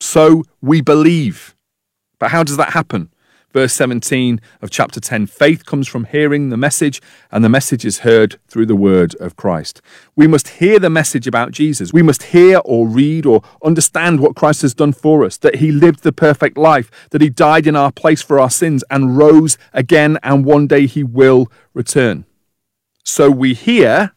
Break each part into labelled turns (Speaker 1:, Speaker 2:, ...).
Speaker 1: So we believe. But how does that happen? Verse 17 of chapter 10, faith comes from hearing the message, and the message is heard through the word of Christ. We must hear the message about Jesus. We must hear or read or understand what Christ has done for us, that he lived the perfect life, that he died in our place for our sins and rose again, and one day he will return. So we hear,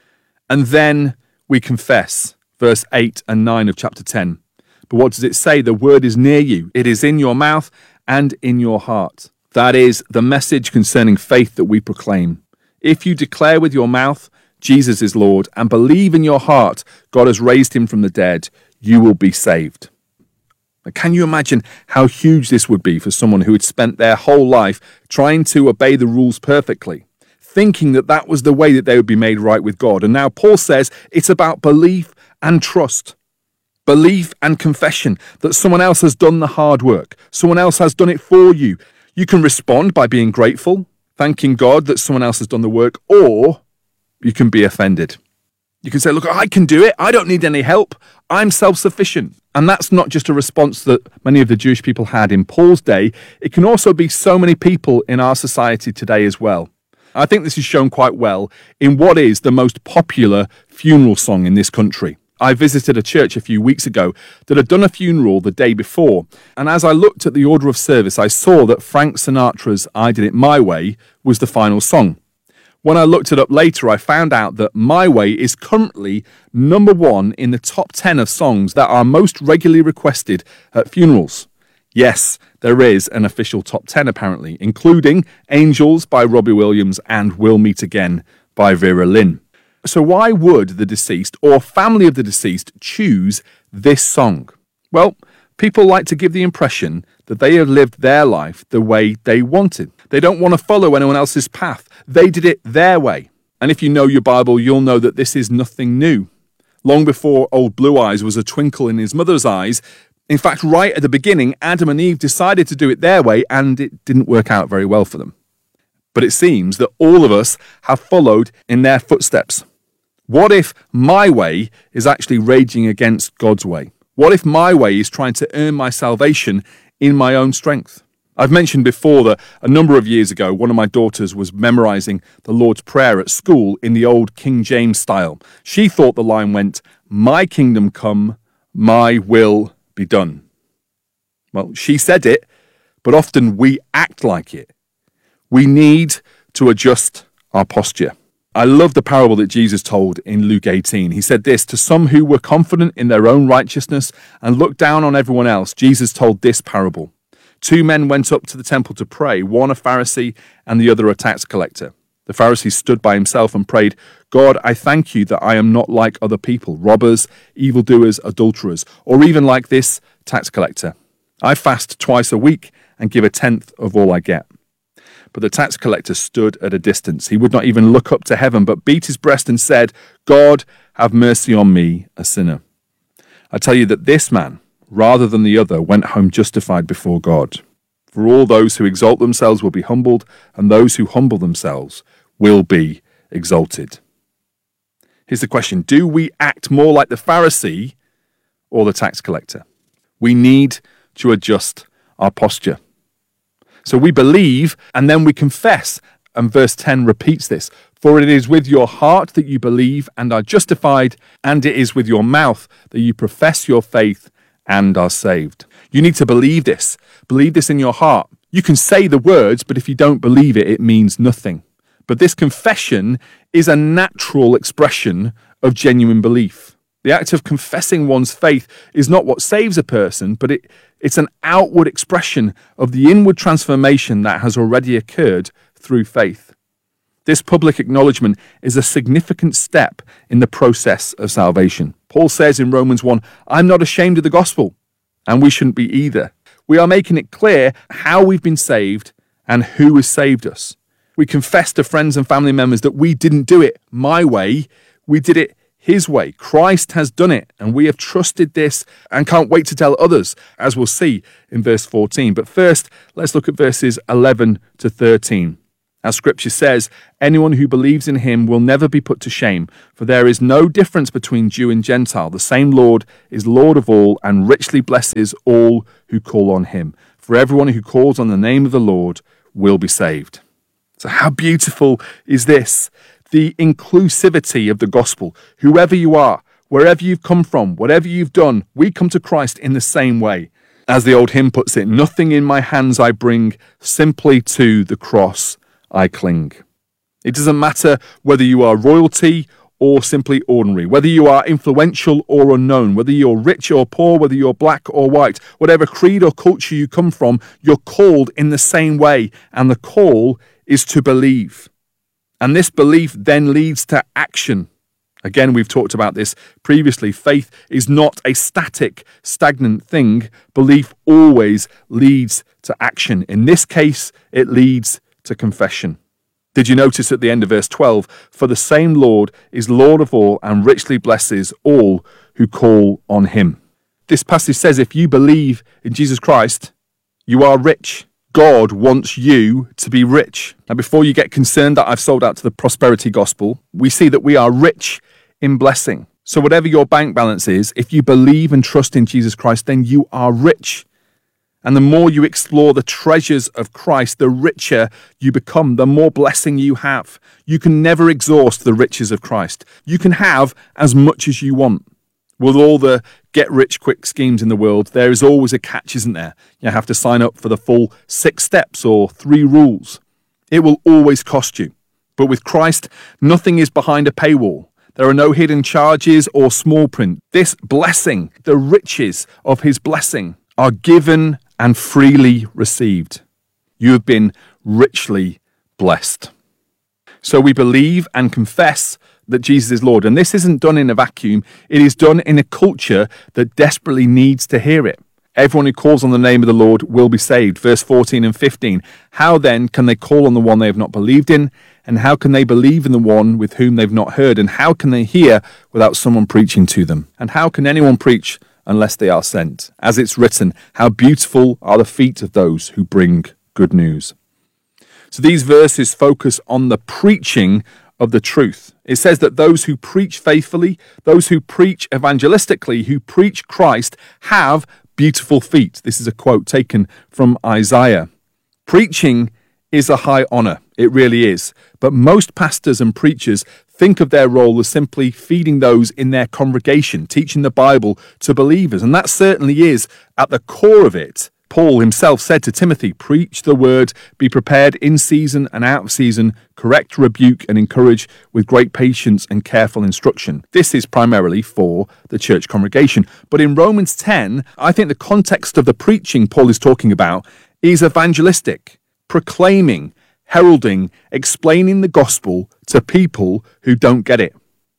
Speaker 1: and then we confess. Verse 8 and 9 of chapter 10. But what does it say? The word is near you. It is in your mouth and in your heart. That is the message concerning faith that we proclaim. If you declare with your mouth, Jesus is Lord, and believe in your heart, God has raised him from the dead, you will be saved. Now, can you imagine how huge this would be for someone who had spent their whole life trying to obey the rules perfectly, thinking that that was the way that they would be made right with God? And now Paul says it's about belief and trust. Belief and confession that someone else has done the hard work. Someone else has done it for you. You can respond by being grateful, thanking God that someone else has done the work, or you can be offended. You can say, look, I can do it. I don't need any help. I'm self-sufficient. And that's not just a response that many of the Jewish people had in Paul's day. It can also be so many people in our society today as well. I think this is shown quite well in what is the most popular funeral song in this country. I visited a church a few weeks ago that had done a funeral the day before, and as I looked at the order of service, I saw that Frank Sinatra's I Did It My Way was the final song. When I looked it up later, I found out that My Way is currently number 1 in the top 10 of songs that are most regularly requested at funerals. Yes, there is an official top 10 apparently, including Angels by Robbie Williams and We'll Meet Again by Vera Lynn. So why would the deceased or family of the deceased choose this song? Well, people like to give the impression that they have lived their life the way they wanted. They don't want to follow anyone else's path. They did it their way. And if you know your Bible, you'll know that this is nothing new. Long before old Blue Eyes was a twinkle in his mother's eyes, in fact, right at the beginning, Adam and Eve decided to do it their way, and it didn't work out very well for them. But it seems that all of us have followed in their footsteps. What if my way is actually raging against God's way? What if my way is trying to earn my salvation in my own strength? I've mentioned before that a number of years ago, one of my daughters was memorizing the Lord's Prayer at school in the old King James style. She thought the line went, "My kingdom come, my will be done." Well, she said it, but often we act like it. We need to adjust our posture. I love the parable that Jesus told in Luke 18. He said this, to some who were confident in their own righteousness and looked down on everyone else, Jesus told this parable. 2 men went up to the temple to pray, one a Pharisee and the other a tax collector. The Pharisee stood by himself and prayed, God, I thank you that I am not like other people, robbers, evildoers, adulterers, or even like this tax collector. I fast twice a week and give 1/10 of all I get. But the tax collector stood at a distance. He would not even look up to heaven, but beat his breast and said, God, have mercy on me, a sinner. I tell you that this man, rather than the other, went home justified before God. For all those who exalt themselves will be humbled, and those who humble themselves will be exalted. Here's the question. Do we act more like the Pharisee or the tax collector? We need to adjust our posture. So we believe and then we confess. And verse 10 repeats this. For it is with your heart that you believe and are justified, and it is with your mouth that you profess your faith and are saved. You need to believe this. Believe this in your heart. You can say the words, but if you don't believe it, it means nothing. But this confession is a natural expression of genuine belief. The act of confessing one's faith is not what saves a person, but it's an outward expression of the inward transformation that has already occurred through faith. This public acknowledgement is a significant step in the process of salvation. Paul says in Romans 1, I'm not ashamed of the gospel, and we shouldn't be either. We are making it clear how we've been saved and who has saved us. We confess to friends and family members that we didn't do it my way, we did it His way. Christ has done it, and we have trusted this and can't wait to tell others, as we'll see in verse 14. But first, let's look at verses 11 to 13. As Scripture says, anyone who believes in him will never be put to shame, for there is no difference between Jew and Gentile. The same Lord is Lord of all and richly blesses all who call on him. For everyone who calls on the name of the Lord will be saved. So how beautiful is this? The inclusivity of the gospel. Whoever you are, wherever you've come from, whatever you've done, we come to Christ in the same way. As the old hymn puts it, nothing in my hands I bring, simply to the cross I cling. It doesn't matter whether you are royalty or simply ordinary, whether you are influential or unknown, whether you're rich or poor, whether you're black or white, whatever creed or culture you come from, you're called in the same way, and the call is to believe. And this belief then leads to action. Again, we've talked about this previously. Faith is not a static, stagnant thing. Belief always leads to action. In this case, it leads to confession. Did you notice at the end of verse 12, for the same Lord is Lord of all and richly blesses all who call on him. This passage says if you believe in Jesus Christ, you are rich. God wants you to be rich. Now, before you get concerned that I've sold out to the prosperity gospel, we see that we are rich in blessing. So whatever your bank balance is, if you believe and trust in Jesus Christ, then you are rich. And the more you explore the treasures of Christ, the richer you become, the more blessing you have. You can never exhaust the riches of Christ. You can have as much as you want. With all the get-rich-quick schemes in the world, there is always a catch, isn't there? You have to sign up for the full 6 steps or 3 rules. It will always cost you. But with Christ, nothing is behind a paywall. There are no hidden charges or small print. This blessing, the riches of his blessing, are given and freely received. You have been richly blessed. So we believe and confess that Jesus is Lord. And this isn't done in a vacuum. It is done in a culture that desperately needs to hear it. Everyone who calls on the name of the Lord will be saved. Verse 14 and 15. How then can they call on the one they have not believed in? And how can they believe in the one with whom they've not heard? And how can they hear without someone preaching to them? And how can anyone preach unless they are sent? As it's written, how beautiful are the feet of those who bring good news. So these verses focus on the preaching of the truth. It says that those who preach faithfully, those who preach evangelistically, who preach Christ, have beautiful feet. This is a quote taken from Isaiah. Preaching is a high honor. It really is. But most pastors and preachers think of their role as simply feeding those in their congregation, teaching the Bible to believers. And that certainly is at the core of it. Paul himself said to Timothy, preach the word, be prepared in season and out of season, correct, rebuke, and encourage with great patience and careful instruction. This is primarily for the church congregation. But in Romans 10, I think the context of the preaching Paul is talking about is evangelistic, proclaiming, heralding, explaining the gospel to people who don't get it.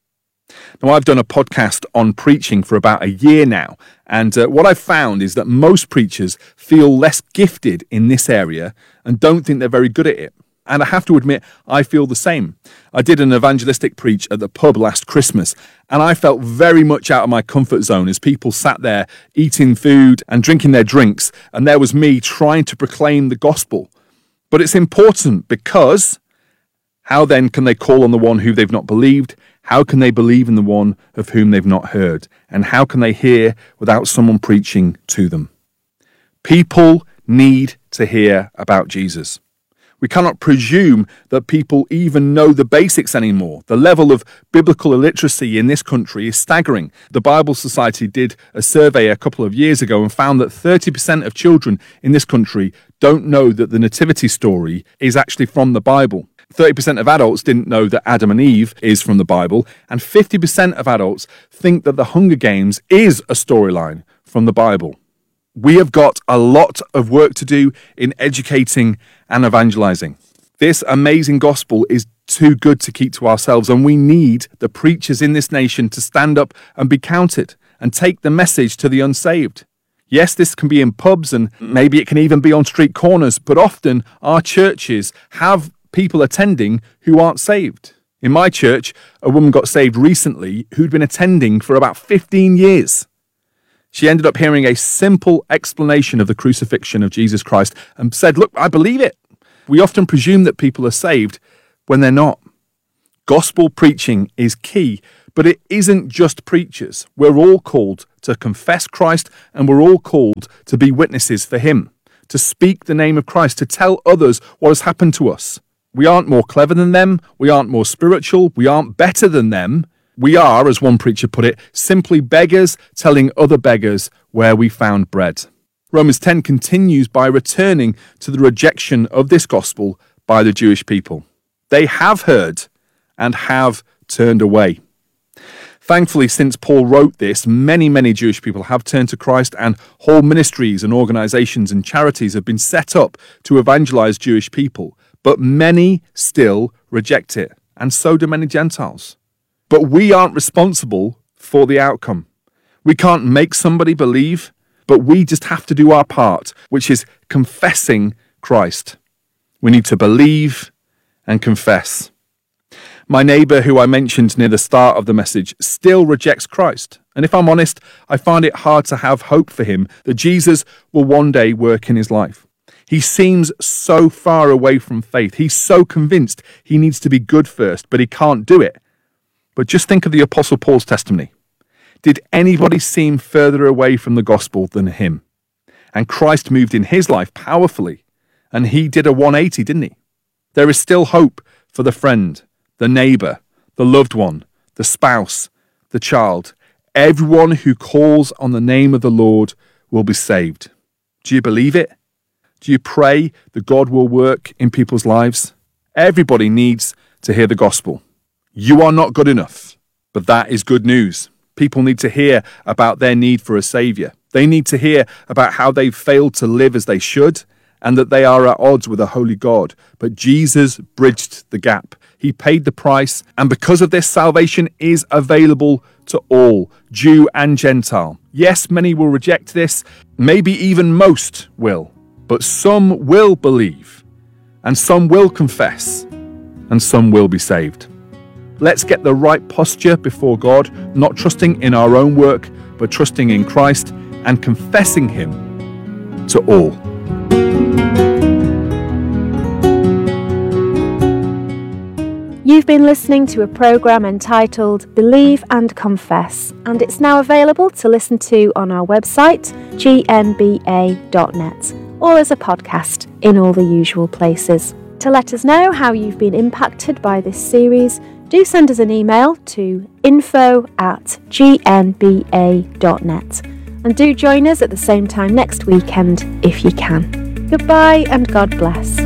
Speaker 1: Now, I've done a podcast on preaching for about a year now, and what I've found is that most preachers feel less gifted in this area and don't think they're very good at it. And I have to admit, I feel the same. I did an evangelistic preach at the pub last Christmas, and I felt very much out of my comfort zone as people sat there eating food and drinking their drinks, and there was me trying to proclaim the gospel. But it's important because how then can they call on the one who they've not believed? How can they believe in the one of whom they've not heard? And how can they hear without someone preaching to them? People need to hear about Jesus. We cannot presume that people even know the basics anymore. The level of biblical illiteracy in this country is staggering. The Bible Society did a survey a couple of years ago and found that 30% of children in this country don't know that the nativity story is actually from the Bible. 30% of adults didn't know that Adam and Eve is from the Bible, and 50% of adults think that the Hunger Games is a storyline from the Bible. We have got a lot of work to do in educating and evangelizing. This amazing gospel is too good to keep to ourselves, and we need the preachers in this nation to stand up and be counted and take the message to the unsaved. Yes, this can be in pubs and maybe it can even be on street corners, but often our churches have people attending who aren't saved. In my church, a woman got saved recently who'd been attending for about 15 years. She ended up hearing a simple explanation of the crucifixion of Jesus Christ and said, look, I believe it. We often presume that people are saved when they're not. Gospel preaching is key, but it isn't just preachers. We're all called to confess Christ, and we're all called to be witnesses for him, to speak the name of Christ, to tell others what has happened to us. We aren't more clever than them. We aren't more spiritual. We aren't better than them. We are, as one preacher put it, simply beggars telling other beggars where we found bread. Romans 10 continues by returning to the rejection of this gospel by the Jewish people. They have heard and have turned away. Thankfully, since Paul wrote this, many Jewish people have turned to Christ, and whole ministries and organisations and charities have been set up to evangelise Jewish people. But many still reject it, and so do many Gentiles. But we aren't responsible for the outcome. We can't make somebody believe, but we just have to do our part, which is confessing Christ. We need to believe and confess. My neighbour, who I mentioned near the start of the message, still rejects Christ. And if I'm honest, I find it hard to have hope for him that Jesus will one day work in his life. He seems so far away from faith. He's so convinced he needs to be good first, but he can't do it. But just think of the Apostle Paul's testimony. Did anybody seem further away from the gospel than him? And Christ moved in his life powerfully, and he did a 180, didn't he? There is still hope for the friend, the neighbour, the loved one, the spouse, the child. Everyone who calls on the name of the Lord will be saved. Do you believe it? Do you pray that God will work in people's lives? Everybody needs to hear the gospel. You are not good enough, but that is good news. People need to hear about their need for a saviour. They need to hear about how they've failed to live as they should and that they are at odds with a holy God. But Jesus bridged the gap. He paid the price, and because of this, salvation is available to all, Jew and Gentile. Yes, many will reject this, maybe even most will, but some will believe, and some will confess, and some will be saved. Let's get the right posture before God, not trusting in our own work, but trusting in Christ and confessing him to all.
Speaker 2: You've been listening to a programme entitled Believe and Confess, and it's now available to listen to on our website, gnba.net, or as a podcast in all the usual places. To let us know how you've been impacted by this series, do send us an email to info@gnba.net, and do join us at the same time next weekend if you can. Goodbye and God bless.